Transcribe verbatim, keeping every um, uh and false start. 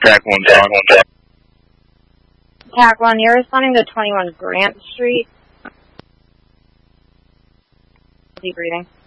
Tac one, John. Tac one, you're responding to twenty-one Grant Street. Deep reading.